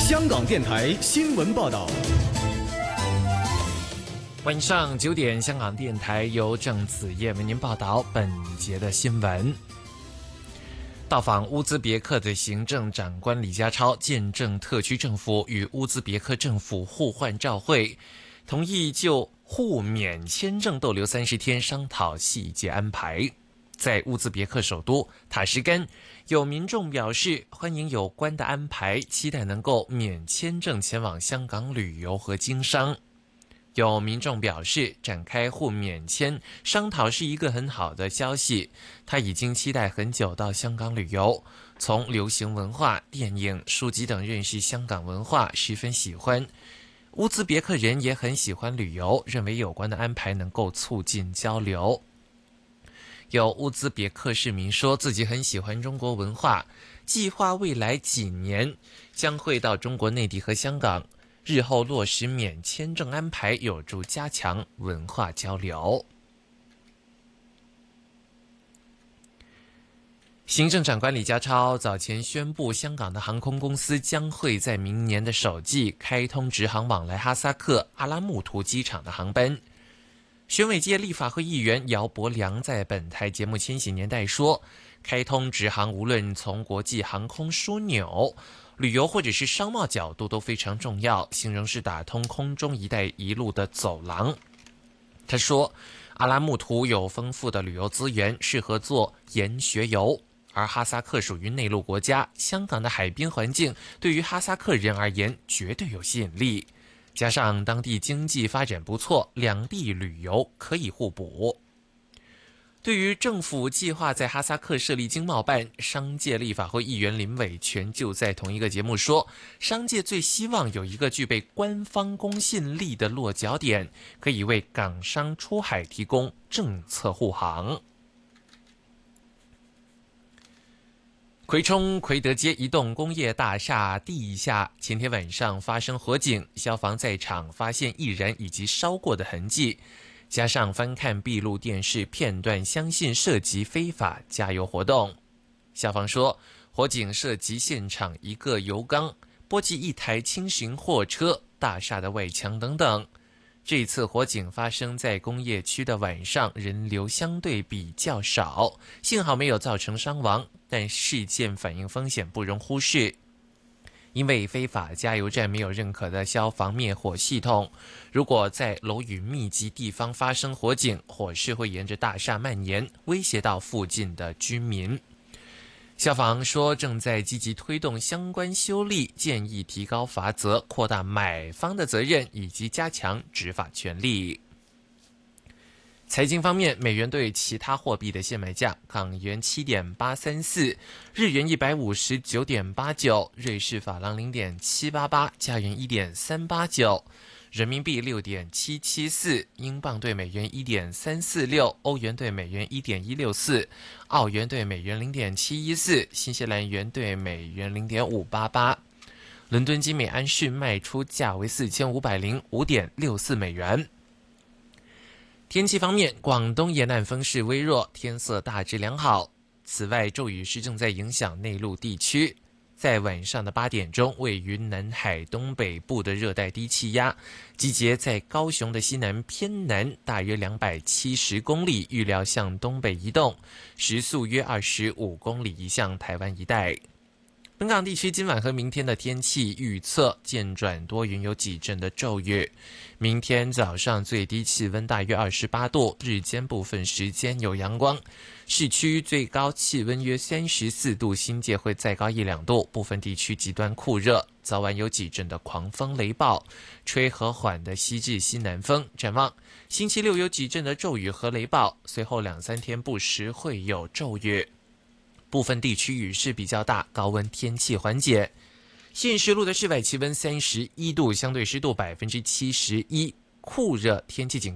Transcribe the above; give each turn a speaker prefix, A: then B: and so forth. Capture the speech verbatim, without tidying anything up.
A: 香港电台新闻报道。
B: 晚上九点，香港电台由郑子叶为您报道本节的新闻。到访乌兹别克的行政长官李家超见证特区政府与乌兹别克政府互换照会，同意就互免签证逗留三十天商讨细节安排。在乌兹别克首都塔什干，有民众表示欢迎有关的安排，期待能够免签证前往香港旅游和经商。有民众表示，展开互免签商讨是一个很好的消息，他已经期待很久到香港旅游，从流行文化、电影、书籍等认识香港文化，十分喜欢。乌兹别克人也很喜欢旅游，认为有关的安排能够促进交流。有乌兹别克市民说自己很喜欢中国文化，计划未来几年将会到中国内地和香港，日后落实免签证安排，有助加强文化交流。行政长官李家超早前宣布，香港的航空公司将会在明年的首季开通直航往来哈萨克阿拉木图机场的航班。选委界立法会议员姚伯良在本台节目《千禧年代》说，开通直航无论从国际航空枢纽、旅游或者是商贸角度都非常重要，形容是打通空中一带一路的走廊。他说，阿拉木图有丰富的旅游资源，适合做研学游，而哈萨克属于内陆国家，香港的海滨环境对于哈萨克人而言绝对有吸引力，加上当地经济发展不错，两地旅游可以互补。对于政府计划在哈萨克设立经贸办，商界立法会议员林伟全就在同一个节目说，商界最希望有一个具备官方公信力的落脚点，可以为港商出海提供政策护航。葵涌葵德街一栋工业大厦地下前天晚上发生火警，消防在场发现易燃以及烧过的痕迹，加上翻看闭路电视片段，相信涉及非法加油活动。消防说，火警涉及现场一个油缸，波及一台轻型货车、大厦的外墙等等。这次火警发生在工业区的晚上，人流相对比较少，幸好没有造成伤亡，但事件反映风险不容忽视。因为非法加油站没有认可的消防灭火系统，如果在楼宇密集地方发生火警，火势会沿着大厦蔓延，威胁到附近的居民。消防说，正在积极推动相关修例，建议提高罚则，扩大买方的责任，以及加强执法权力。财经方面，美元对其他货币的现买价：港元 七点八三四， 日元 一百五十九点八九， 瑞士法郎 零点七八八， 加元 一点三八九，人民币 六点七七四， 英镑对美元 一点三四六， 欧元对美元 一点一六四， 澳元对美元 零点七一四， 新西兰元对美元 零点五八八。伦敦金美安士卖出价为 四千五百零五点六四美元。天气方面，广东沿岸风势微弱，天色大致良好。此外，骤雨是正在影响内陆地区。在晚上的八点钟，位于南海东北部的热带低气压集结在高雄的西南偏南大约两百七十公里，预料向东北移动，时速约二十五公里，移向台湾一带。本港地区今晚和明天的天气预测，渐转多云，有几阵的骤雨。明天早上最低气温大约二十八度，日间部分时间有阳光，市区最高气温约三十四度，新界会再高一两度，部分地区极端酷热，早晚有几阵的狂风雷暴，吹和缓的西至西南风。展望星期六有几阵的骤雨和雷暴，随后两三天不时会有骤雨，部分地区雨势比较大，高温天气缓解。现时录的室外气温三十一度，相对湿度百分之七十一，酷热天气警告。